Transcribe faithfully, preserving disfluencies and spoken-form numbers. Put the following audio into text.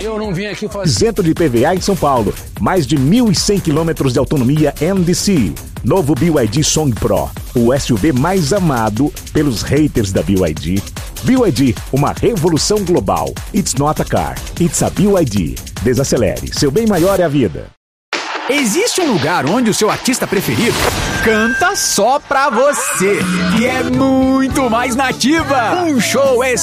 Eu não vim aqui fazer... Isento de P V A em São Paulo. Mais de mil e cem quilômetros de autonomia M D C. Novo B Y D Song Pro. O S U V mais amado pelos haters da B Y D. B Y D, uma revolução global. It's not a car, it's a B Y D. Desacelere, seu bem maior é a vida. Existe um lugar onde o seu artista preferido canta só pra você. E é muito mais nativa. Um show